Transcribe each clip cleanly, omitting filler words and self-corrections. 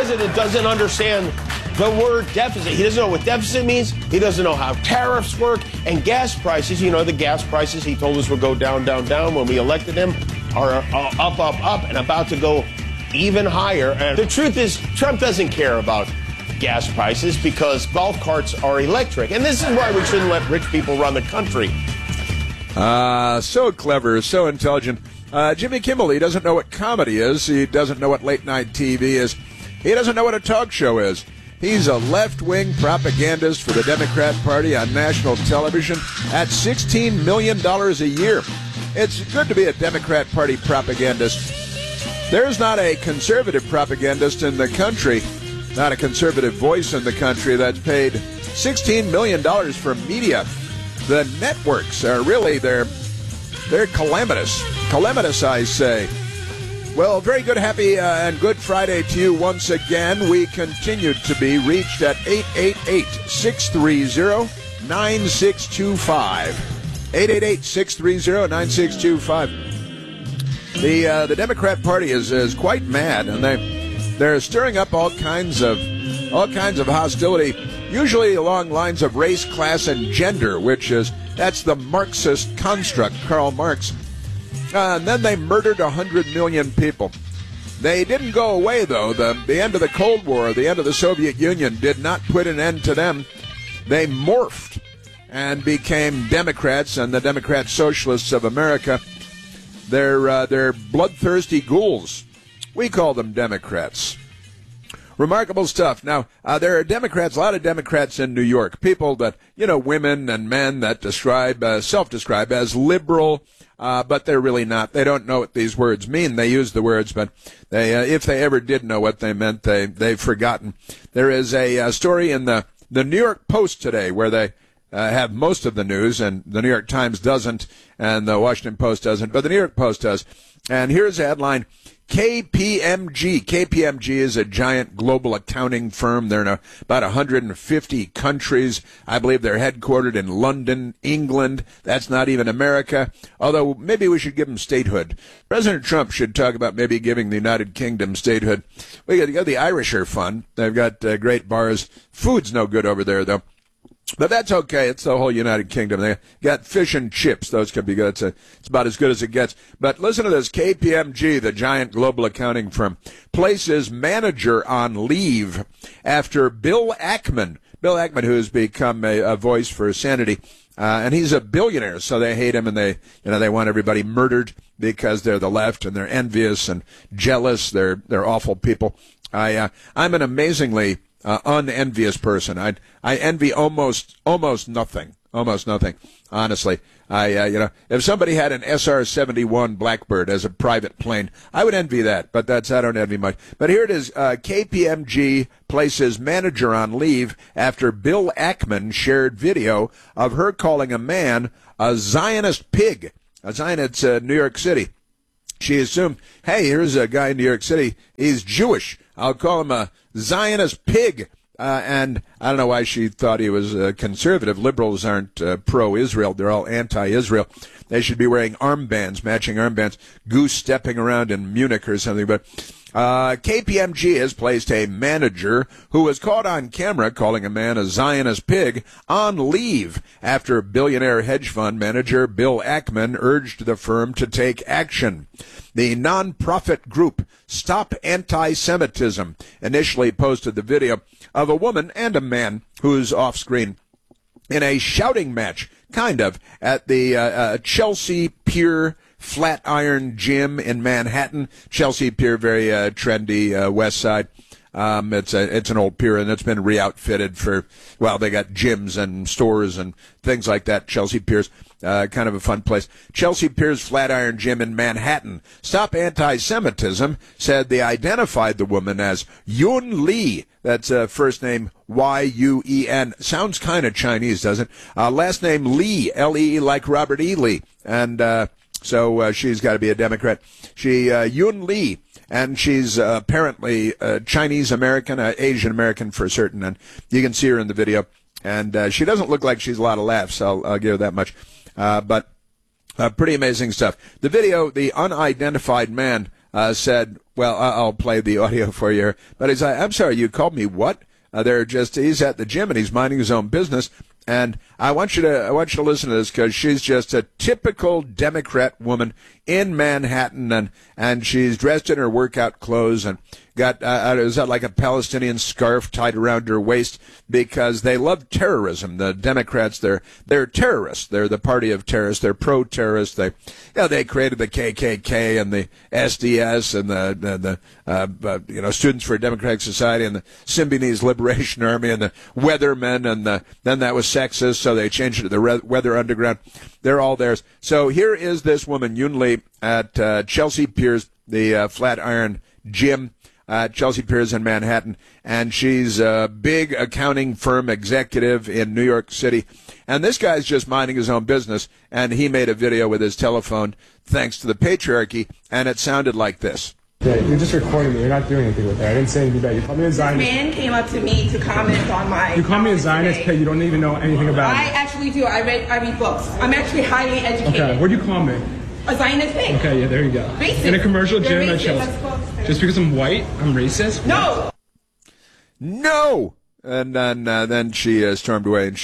president doesn't understand the word deficit. He doesn't know what deficit means. He doesn't know how tariffs work. And gas prices, you know, the gas prices he told us would go down, down, down when we elected him are up, up, up, and about to go even higher. And the truth is, Trump doesn't care about gas prices because golf carts are electric. And this is why we shouldn't let rich people run the country. So clever, so intelligent. Jimmy Kimmel, he doesn't know what comedy is. He doesn't know what late-night TV is. He doesn't know what a talk show is. He's a left-wing propagandist for the Democrat Party on national television at $16 million a year. It's good to be a Democrat Party propagandist. There's not a conservative propagandist in the country, not a conservative voice in the country that's paid $16 million for media. The networks are really, they're calamitous. Calamitous, I say. Well, very good, happy, and good Friday to you once again. We continue to be reached at 888-630-9625. 888-630-9625. The Democrat Party is quite mad, and they're stirring up all kinds of hostility, usually along lines of race, class, and gender, that's the Marxist construct, Karl Marx. And then they murdered 100 million people. They didn't go away, though. The end of the Cold War, the end of the Soviet Union, did not put an end to them. They morphed and became Democrats and the Democrat Socialists of America. They're bloodthirsty ghouls. We call them Democrats. Remarkable stuff. Now, there are Democrats, a lot of Democrats in New York, people that, women and men that self-describe as liberal, but they're really not. They don't know what these words mean. They use the words, but if they ever did know what they meant, they've forgotten. There is a story in the New York Post today where they have most of the news, and the New York Times doesn't, and the Washington Post doesn't, but the New York Post does. And here's the headline. KPMG. KPMG is a giant global accounting firm. They're in about 150 countries. I believe they're headquartered in London, England. That's not even America, although maybe we should give them statehood. President Trump should talk about maybe giving the United Kingdom statehood. We got the Irish are fun. They've got great bars. Food's no good over there, though. But that's okay. It's the whole United Kingdom. They got fish and chips. Those could be good. It's about as good as it gets. But listen to this. KPMG, the giant global accounting firm, places manager on leave after Bill Ackman, who has become a voice for sanity, and he's a billionaire, so they hate him, and they want everybody murdered because they're the left and they're envious and jealous. They're awful people. I'm an amazingly unenvious person. I envy almost nothing. Honestly, if somebody had an SR-71 Blackbird as a private plane, I would envy that. But I don't envy much. But here it is. KPMG places manager on leave after Bill Ackman shared video of her calling a man a Zionist pig. A Zionist, New York City. She assumed, hey, here's a guy in New York City. He's Jewish. I'll call him a Zionist pig. And I don't know why she thought he was conservative. Liberals aren't pro-Israel. They're all anti-Israel. They should be wearing armbands, matching armbands, goose stepping around in Munich or something. But KPMG has placed a manager who was caught on camera calling a man a Zionist pig on leave after billionaire hedge fund manager Bill Ackman urged the firm to take action. The nonprofit group Stop Anti-Semitism initially posted the video of a woman and a man who's off screen in a shouting match, kind of, at the Chelsea Pier Flatiron Gym in Manhattan. Chelsea Pier, very trendy West Side. It's an old pier, and it's been re-outfitted for, they got gyms and stores and things like that. Chelsea Pier's kind of a fun place. Chelsea Pier's Flatiron Gym in Manhattan. Stop Anti-Semitism said they identified the woman as Yun Lee. That's first name Y-U-E-N. Sounds kind of Chinese, doesn't it? Last name Lee, L-E, like Robert E. Lee. And so she's got to be a Democrat. Yun Lee. And she's apparently Chinese-American, Asian American for certain, and you can see her in the video. And she doesn't look like she's a lot of laughs, I'll give her that much. But pretty amazing stuff. The video, the unidentified man said, well, I'll play the audio for you, but he's like, I'm sorry, you called me what? He's at the gym and he's minding his own business. And I want you to listen to this because she's just a typical Democrat woman in Manhattan, and she's dressed in her workout clothes and got is that like a Palestinian scarf tied around her waist because they love terrorism. The Democrats, they're terrorists. They're the party of terrorists. They're pro-terrorists. They created the KKK and the SDS and the Students for a Democratic Society and the Symbionese Liberation Army and the Weathermen and then that was sexist, so they changed it to the Weather Underground. They're all theirs. So here is this woman, Yoon Lee, at Chelsea Piers, the Flatiron Gym. Chelsea Piers in Manhattan, and she's a big accounting firm executive in New York City. And this guy's just minding his own business, and he made a video with his telephone thanks to the patriarchy, and it sounded like this. Yeah, you're just recording me. You're not doing anything with it. I didn't say anything bad. You called me a Zionist. This man came up to me to comment on my... You call me a Zionist, Peg. You don't even know anything about I it. actually do. I read books. I'm actually highly educated. Okay, what do you call me? A Zionist pig. Okay, yeah, there you go. Racist. In a commercial You're gym at racist. Chelsea. Just because I'm white, I'm racist? No! No! And then she stormed away, and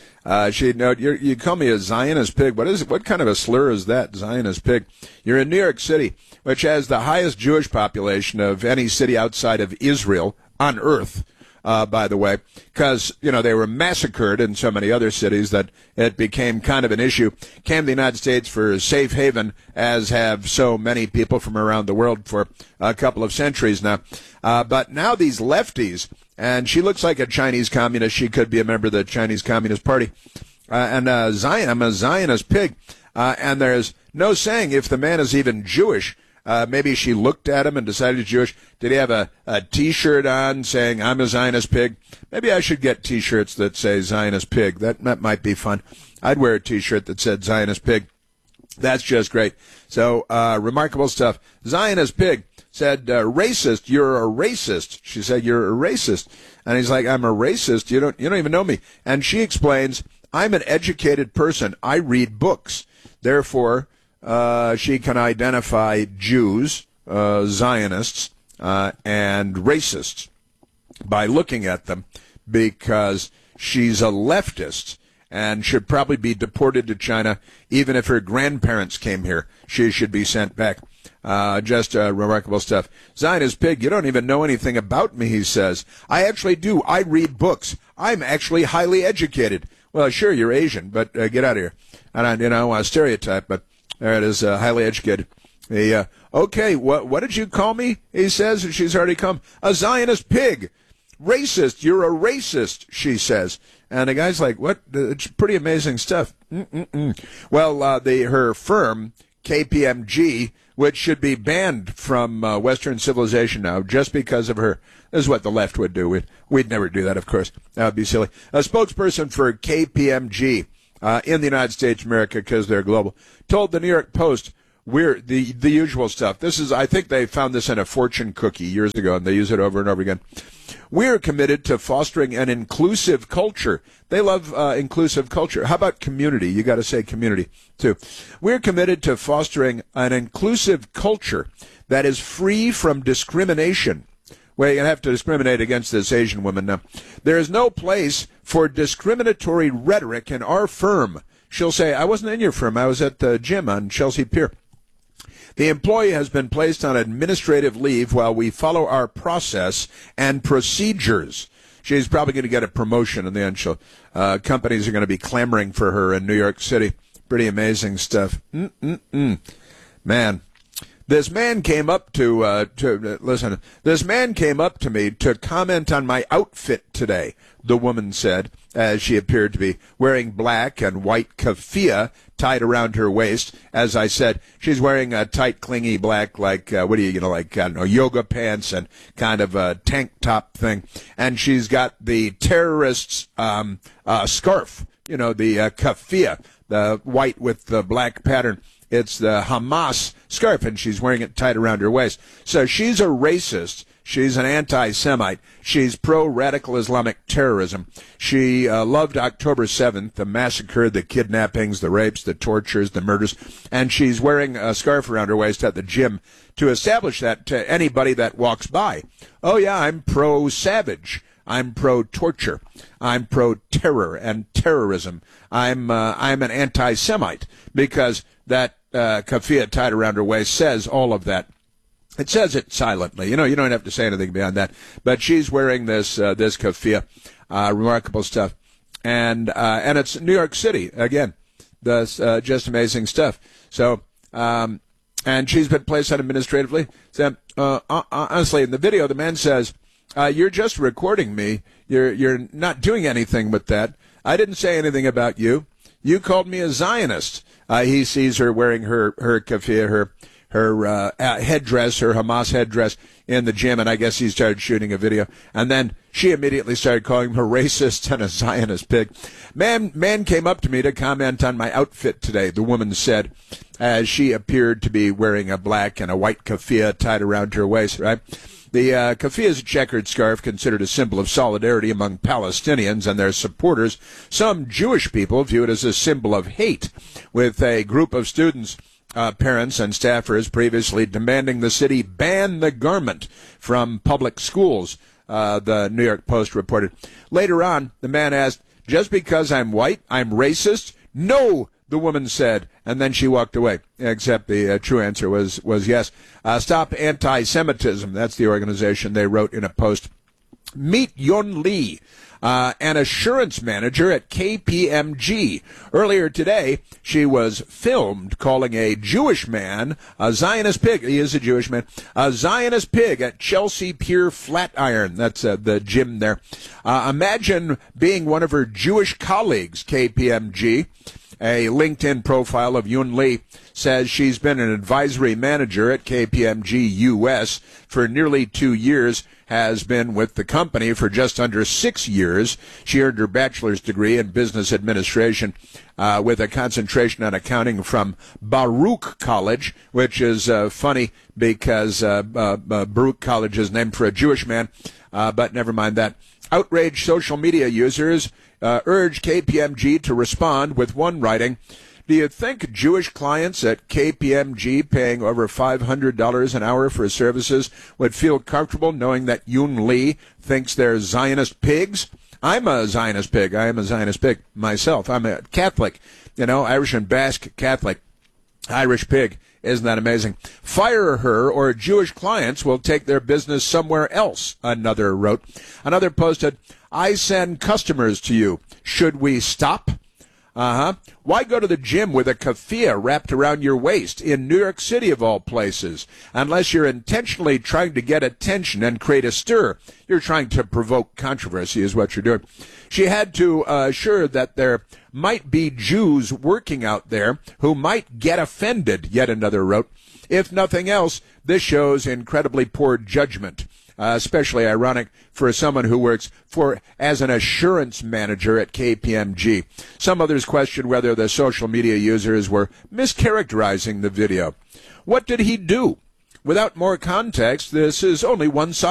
you call me a Zionist pig. What kind of a slur is that, Zionist pig? You're in New York City, which has the highest Jewish population of any city outside of Israel on earth. By the way, because, they were massacred in so many other cities that it became kind of an issue. Came to the United States for safe haven, as have so many people from around the world for a couple of centuries now. But now these lefties, and she looks like a Chinese communist. She could be a member of the Chinese Communist Party. I'm a Zionist pig. And there's no saying if the man is even Jewish. Maybe she looked at him and decided he's Jewish. Did he have a T-shirt on saying, I'm a Zionist pig? Maybe I should get T-shirts that say Zionist pig. That might be fun. I'd wear a T-shirt that said Zionist pig. That's just great. So, remarkable stuff. Zionist pig said, racist, you're a racist. She said, you're a racist. And he's like, I'm a racist. You don't even know me. And she explains, I'm an educated person. I read books. Therefore, she can identify Jews, Zionists, and racists by looking at them because she's a leftist and should probably be deported to China. Even if her grandparents came here, she should be sent back. Just remarkable stuff. Zionist pig, you don't even know anything about me, he says. I actually do. I read books. I'm actually highly educated. Well, sure, you're Asian, but get out of here. And I don't want to stereotype, but there it is, highly educated. Okay, what did you call me? He says, and she's already come. A Zionist pig. Racist, you're a racist, she says. And the guy's like, what? It's pretty amazing stuff. Well, her firm, KPMG, which should be banned from Western civilization now just because of her. This is what the left would do. We'd never do that, of course. That would be silly. A spokesperson for KPMG in the United States of America, because they're global, told the New York Post, we're the usual stuff. I think they found this in a fortune cookie years ago, and they use it over and over again. We're committed to fostering an inclusive culture. They love inclusive culture. How about community? You got to say community, too. We're committed to fostering an inclusive culture that is free from discrimination. Well, you're going to have to discriminate against this Asian woman now. There is no place for discriminatory rhetoric in our firm. She'll say, I wasn't in your firm. I was at the gym on Chelsea Pier. The employee has been placed on administrative leave while we follow our process and procedures. She's probably going to get a promotion in the end. Companies are going to be clamoring for her in New York City. Pretty amazing stuff. Man. This man came up This man came up to me to comment on my outfit today, the woman said, as she appeared to be wearing black and white keffiyeh tied around her waist. As I said, she's wearing a tight, clingy black, yoga pants and kind of a tank top thing. And she's got the terrorist's scarf, the keffiyeh, the white with the black pattern. It's the Hamas scarf, and she's wearing it tied around her waist. So she's a racist. She's an anti-Semite. She's pro-radical Islamic terrorism. She loved October 7th, the massacre, the kidnappings, the rapes, the tortures, the murders, and she's wearing a scarf around her waist at the gym to establish that to anybody that walks by. Oh, yeah, I'm pro-savage. I'm pro-torture. I'm pro-terror and terrorism. I'm an anti-Semite because that keffiyeh tied around her waist says all of that. It says it silently. You don't have to say anything beyond that. But she's wearing this keffiyeh, remarkable stuff, and it's New York City again. That's just amazing stuff. So, and she's been placed on administratively. So, honestly, in the video, the man says, "You're just recording me. You're not doing anything with that. I didn't say anything about you. You called me a Zionist." He sees her wearing her keffiyeh, her headdress, her Hamas headdress in the gym, and I guess he started shooting a video. And then she immediately started calling him a racist and a Zionist pig. Man came up to me to comment on my outfit today, the woman said, as she appeared to be wearing a black and a white keffiyeh tied around her waist, right? The keffiyeh is a checkered scarf considered a symbol of solidarity among Palestinians and their supporters. Some Jewish people view it as a symbol of hate, with a group of students, parents and staffers previously demanding the city ban the garment from public schools, the New York Post reported. Later on, the man asked, "Just because I'm white, I'm racist?" "No," the woman said, and then she walked away, except the true answer was yes. Stop Anti-Semitism, that's the organization they wrote in a post. Meet Yun Lee, an assurance manager at KPMG. Earlier today, she was filmed calling a Jewish man a Zionist pig. He is a Jewish man. A Zionist pig at Chelsea Pier Flatiron. That's the gym there. Imagine being one of her Jewish colleagues, KPMG. A LinkedIn profile of Yun Lee says she's been an advisory manager at KPMG US for nearly 2 years, has been with the company for just under 6 years. She earned her bachelor's degree in business administration with a concentration on accounting from Baruch College, which is funny because Baruch College is named for a Jewish man, but never mind that. Outraged social media users urge KPMG to respond with one writing, "Do you think Jewish clients at KPMG paying over $500 an hour for services would feel comfortable knowing that Yun Lee thinks they're Zionist pigs?" I'm a Zionist pig. I am a Zionist pig myself. I'm a Catholic, Irish and Basque Catholic. Irish pig. Isn't that amazing? "Fire her or Jewish clients will take their business somewhere else," another wrote. Another posted, "I send customers to you. Should we stop?" Why go to the gym with a keffiyeh wrapped around your waist in New York City of all places? Unless you're intentionally trying to get attention and create a stir. You're trying to provoke controversy is what you're doing. She had to assure that there might be Jews working out there who might get offended, yet another wrote. If nothing else, this shows incredibly poor judgment. Especially ironic for someone who works as an assurance manager at KPMG. Some others question whether the social media users were mischaracterizing the video. What did he do? Without more context, this is only one side.